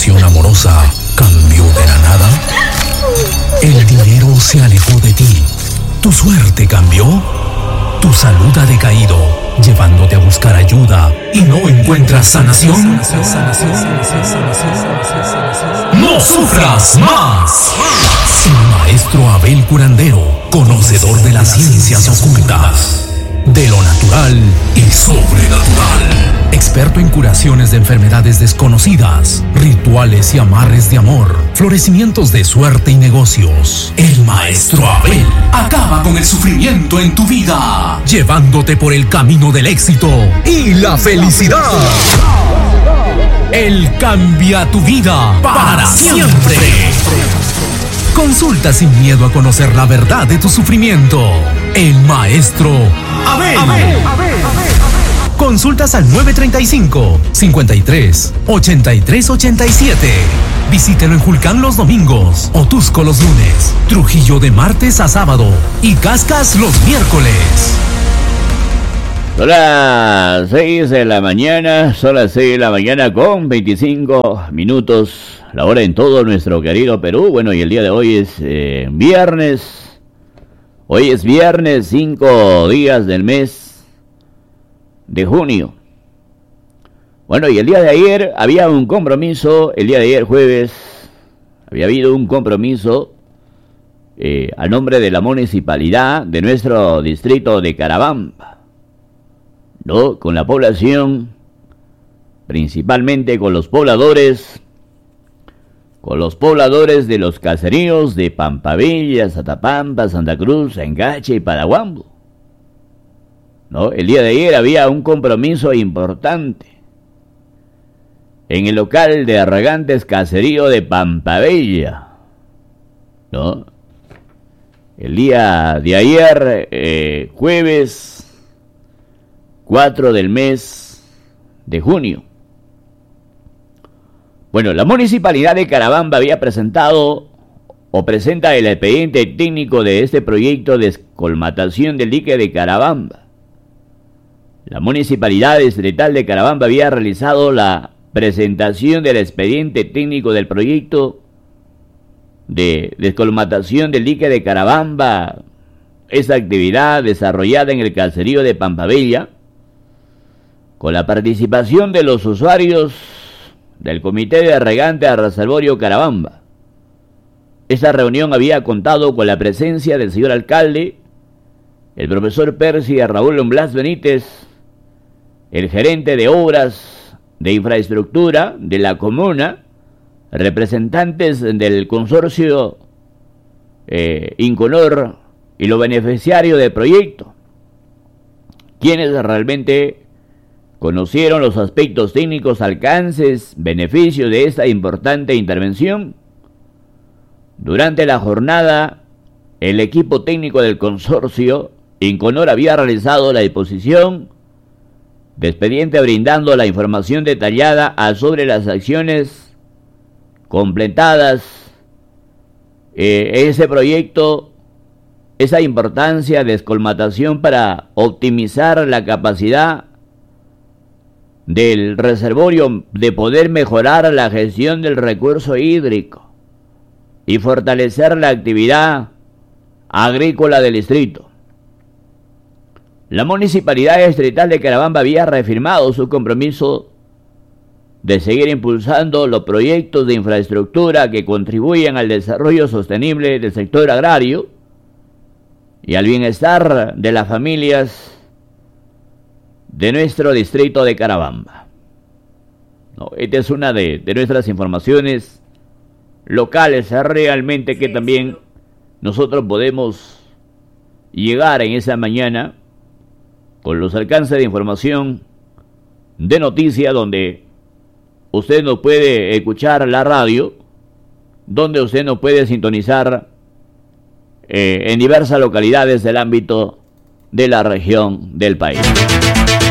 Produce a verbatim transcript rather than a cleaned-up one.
relación amorosa cambió de la nada? ¿El dinero se alejó de ti? ¿Tu suerte cambió? ¿Tu salud ha decaído, llevándote a buscar ayuda y no encuentras sanación? ¡No sufras más! El maestro Abel Curandero, conocedor de las ciencias ocultas, de lo natural y sobrenatural. Experto en curaciones de enfermedades desconocidas, rituales y amarres de amor, florecimientos de suerte y negocios. El maestro Abel acaba con el sufrimiento en tu vida, llevándote por el camino del éxito y la felicidad. Él cambia tu vida para siempre. Consulta sin miedo a conocer la verdad de tu sufrimiento. El maestro Abel. Abel, Abel, Abel. Consultas al nueve treinta y cinco, cincuenta y tres, ochenta y tres ochenta y siete. Visítelo en Julcán los domingos, Otusco los lunes, Trujillo de martes a sábado y Cascas los miércoles. Son las seis de la mañana, son las seis de la mañana con veinticinco minutos, la hora en todo nuestro querido Perú. Bueno, y el día de hoy es eh, viernes, hoy es viernes, cinco días del mes de junio. Bueno, y el día de ayer había un compromiso, el día de ayer jueves, había habido un compromiso eh, a nombre de la municipalidad de nuestro distrito de Carabamba, ¿no? Con la población, principalmente con los pobladores, con los pobladores de los caseríos de Pampavilla, Satapampa, Santa Cruz, Engache y Paraguambo, ¿no? El día de ayer había un compromiso importante en el local de Arragantes Caserío de Pampavilla, ¿no? El día de ayer, eh, jueves cuatro del mes de junio. Bueno, la municipalidad de Carabamba había presentado o presenta el expediente técnico de este proyecto de descolmatación del dique de Carabamba. La municipalidad distrital de Carabamba había realizado la presentación del expediente técnico del proyecto de descolmatación del dique de Carabamba. Esa actividad desarrollada en el caserío de Pampavilla, con la participación de los usuarios del Comité de Regante al Reservorio Carabamba. Esta reunión había contado con la presencia del señor alcalde, el profesor Percy Raúl Blas Benítez, el gerente de obras de infraestructura de la comuna, representantes del consorcio eh, Inconor y los beneficiarios del proyecto, quienes realmente conocieron los aspectos técnicos, alcances, beneficios de esta importante intervención. Durante la jornada, el equipo técnico del consorcio Inconor había realizado la exposición de expediente brindando la información detallada a sobre las acciones completadas eh, en ese proyecto, esa importancia de descolmatación para optimizar la capacidad del reservorio, de poder mejorar la gestión del recurso hídrico y fortalecer la actividad agrícola del distrito. La municipalidad distrital de Carabamba había reafirmado su compromiso de seguir impulsando los proyectos de infraestructura que contribuyen al desarrollo sostenible del sector agrario y al bienestar de las familias de nuestro distrito de Carabamba. No, esta es una de, de nuestras informaciones locales, realmente que también nosotros podemos llegar en esa mañana con los alcances de información de noticia, donde usted no puede escuchar la radio, donde usted no puede sintonizar eh, en diversas localidades del ámbito de la región del país.